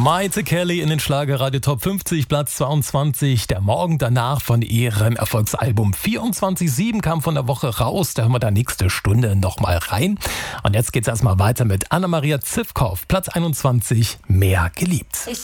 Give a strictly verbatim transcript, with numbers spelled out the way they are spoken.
Maite Kelly in den Schlagerradio Top fünfzig, Platz zweiundzwanzig. Der Morgen danach von ihrem Erfolgsalbum vierundzwanzig sieben kam von der Woche raus. Da hören wir da nächste Stunde nochmal rein. Und jetzt geht's erstmal weiter mit Anna-Maria Zivkow, Platz einundzwanzig, Mehr geliebt.